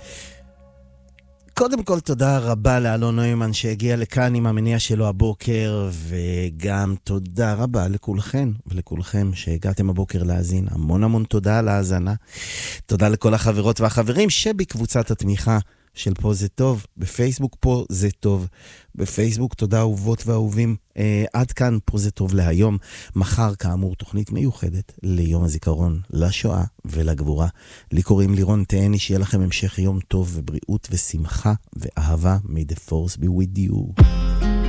קודם כל תודה רבה לאלון נוימן שהגיע לכאן עם המניע שלו הבוקר, וגם תודה רבה לכולכם ולכולכם שהגעתם הבוקר להאזין. המון המון תודה על ההאזנה. תודה לכל החברות והחברים שבקבוצת התמיכה של פה זה טוב, בפייסבוק פה זה טוב, בפייסבוק תודה אהובות ואהובים. עד כאן פה זה טוב להיום. מחר כאמור תוכנית מיוחדת ליום הזיכרון לשואה ולגבורה. לי קוראים לירון תהני, שיהיה לכם המשך יום טוב ובריאות ושמחה ואהבה. May the force be with you.